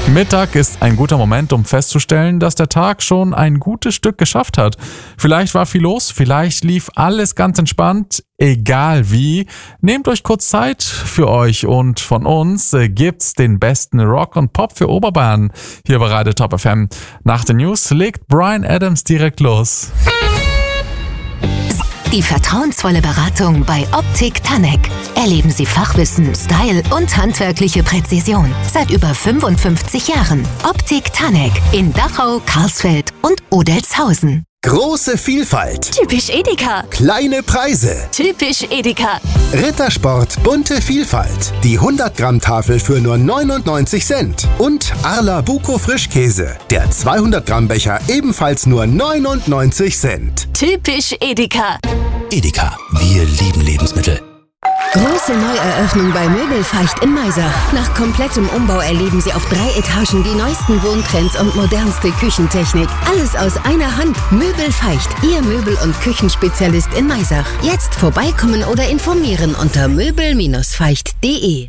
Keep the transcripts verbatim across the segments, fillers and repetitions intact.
Mittag ist ein guter Moment, um festzustellen, dass der Tag schon ein gutes Stück geschafft hat. Vielleicht war viel los, vielleicht lief alles ganz entspannt. Egal wie, nehmt euch kurz Zeit für euch und von uns äh, gibt's den besten Rock und Pop für Oberbayern hier bei Radio Top F M. Nach den News legt Bryan Adams direkt los. Die vertrauensvolle Beratung bei Optik Tanek. Erleben Sie Fachwissen, Style und handwerkliche Präzision seit über fünfundfünfzig Jahren. Optik Tanek in Dachau, Karlsfeld und Odelzhausen. Große Vielfalt. Typisch Edeka. Kleine Preise. Typisch Edeka. Rittersport bunte Vielfalt. Die hundert Gramm Tafel für nur neunundneunzig Cent. Und Arla Buko Frischkäse. Der zweihundert Gramm Becher ebenfalls nur neunundneunzig Cent. Typisch Edeka. Edeka, wir lieben Lebensmittel. Große Neueröffnung bei Möbelfeicht in Maisach. Nach komplettem Umbau erleben Sie auf drei Etagen die neuesten Wohntrends und modernste Küchentechnik. Alles aus einer Hand. Möbelfeicht, Ihr Möbel- und Küchenspezialist in Maisach. Jetzt vorbeikommen oder informieren unter möbel feicht punkt de.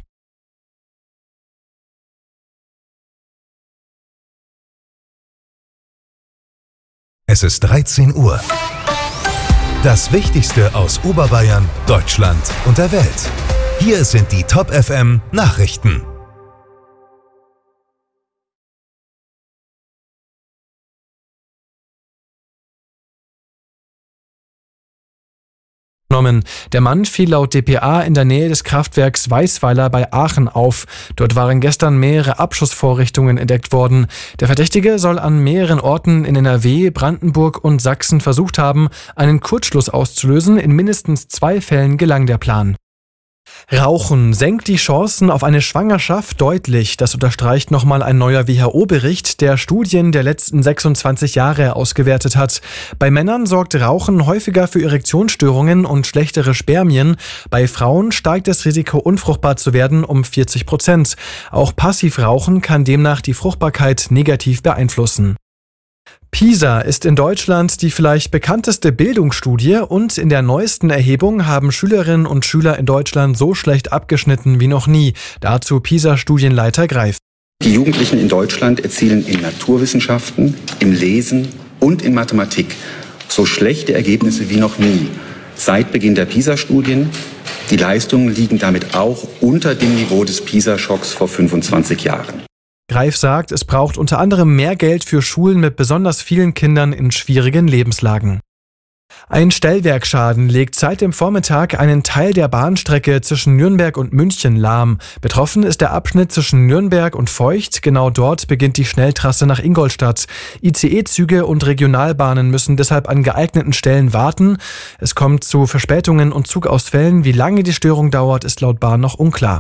Es ist dreizehn Uhr. Das Wichtigste aus Oberbayern, Deutschland und der Welt. Hier sind die Top F M Nachrichten. Der Mann fiel laut D P A in der Nähe des Kraftwerks Weißweiler bei Aachen auf. Dort waren gestern mehrere Abschussvorrichtungen entdeckt worden. Der Verdächtige soll an mehreren Orten in N R W, Brandenburg und Sachsen versucht haben, einen Kurzschluss auszulösen. In mindestens zwei Fällen gelang der Plan. Rauchen senkt die Chancen auf eine Schwangerschaft deutlich. Das unterstreicht nochmal ein neuer W H O-Bericht, der Studien der letzten sechsundzwanzig Jahre ausgewertet hat. Bei Männern sorgt Rauchen häufiger für Erektionsstörungen und schlechtere Spermien. Bei Frauen steigt das Risiko, unfruchtbar zu werden, um vierzig Prozent. Auch Passivrauchen kann demnach die Fruchtbarkeit negativ beeinflussen. PISA ist in Deutschland die vielleicht bekannteste Bildungsstudie und in der neuesten Erhebung haben Schülerinnen und Schüler in Deutschland so schlecht abgeschnitten wie noch nie. Dazu PISA-Studienleiter Greif. Die Jugendlichen in Deutschland erzielen in Naturwissenschaften, im Lesen und in Mathematik so schlechte Ergebnisse wie noch nie. Seit Beginn der PISA-Studien. Die Leistungen liegen damit auch unter dem Niveau des PISA-Schocks vor fünfundzwanzig Jahren. Greif sagt, es braucht unter anderem mehr Geld für Schulen mit besonders vielen Kindern in schwierigen Lebenslagen. Ein Stellwerkschaden legt seit dem Vormittag einen Teil der Bahnstrecke zwischen Nürnberg und München lahm. Betroffen ist der Abschnitt zwischen Nürnberg und Feucht. Genau dort beginnt die Schnelltrasse nach Ingolstadt. I C E-Züge und Regionalbahnen müssen deshalb an geeigneten Stellen warten. Es kommt zu Verspätungen und Zugausfällen. Wie lange die Störung dauert, ist laut Bahn noch unklar.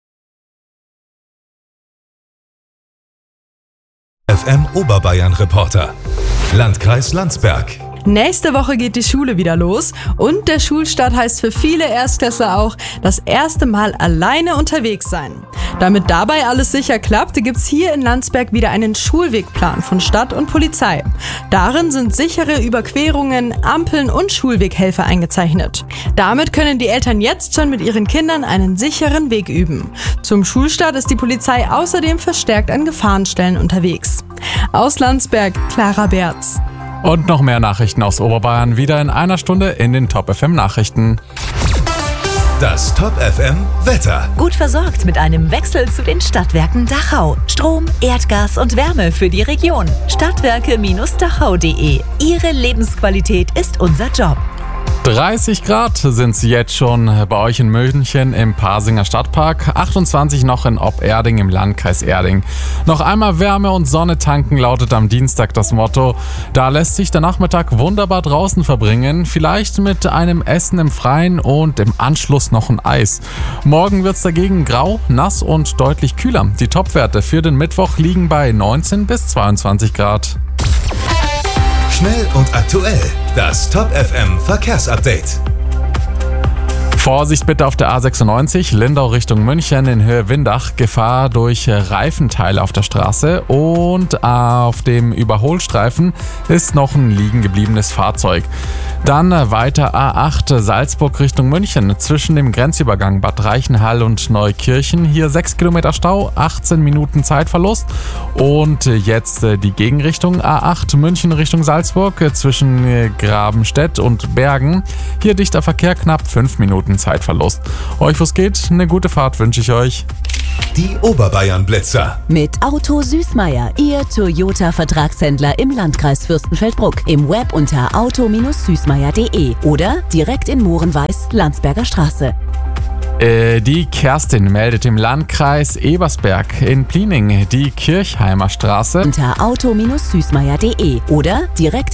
F M Oberbayern Reporter. Landkreis Landsberg. Nächste Woche geht die Schule wieder los und der Schulstart heißt für viele Erstklässler auch das erste Mal alleine unterwegs sein. Damit dabei alles sicher klappt, gibt's hier in Landsberg wieder einen Schulwegplan von Stadt und Polizei. Darin sind sichere Überquerungen, Ampeln und Schulweghelfer eingezeichnet. Damit können die Eltern jetzt schon mit ihren Kindern einen sicheren Weg üben. Zum Schulstart ist die Polizei außerdem verstärkt an Gefahrenstellen unterwegs. Aus Landsberg, Clara Berz. Und noch mehr Nachrichten aus Oberbayern wieder in einer Stunde in den Top F M Nachrichten. Das Top F M Wetter. Gut versorgt mit einem Wechsel zu den Stadtwerken Dachau. Strom, Erdgas und Wärme für die Region. Stadtwerke Dachau punkt de. Ihre Lebensqualität ist unser Job. dreißig Grad sind es jetzt schon bei euch in München im Pasinger Stadtpark, achtundzwanzig noch in Opperding im Landkreis Erding. Noch einmal Wärme und Sonne tanken lautet am Dienstag das Motto. Da lässt sich der Nachmittag wunderbar draußen verbringen, vielleicht mit einem Essen im Freien und im Anschluss noch ein Eis. Morgen wird es dagegen grau, nass und deutlich kühler. Die Topwerte für den Mittwoch liegen bei neunzehn bis zweiundzwanzig Grad. Schnell und aktuell. Das Top F M Verkehrsupdate. Vorsicht bitte auf der A sechsundneunzig, Lindau Richtung München in Höhe Windach. Gefahr durch Reifenteile auf der Straße und auf dem Überholstreifen ist noch ein liegen gebliebenes Fahrzeug. Dann weiter A acht Salzburg Richtung München zwischen dem Grenzübergang Bad Reichenhall und Neukirchen. Hier sechs Kilometer Stau, achtzehn Minuten Zeitverlust. Und jetzt die Gegenrichtung A acht München Richtung Salzburg zwischen Grabenstedt und Bergen. Hier dichter Verkehr, knapp fünf Minuten Zeitverlust. Euch was geht? Eine gute Fahrt wünsche ich euch. Die Oberbayern-Blitzer. Mit Auto Süßmeier, Ihr Toyota-Vertragshändler im Landkreis Fürstenfeldbruck. Im Web unter auto Süßmeier punkt de oder direkt in Mohrenweiß, Landsberger Straße. Äh, die Kerstin meldet im Landkreis Ebersberg in Pliening die Kirchheimer Straße. Unter auto Süßmeier punkt de oder direkt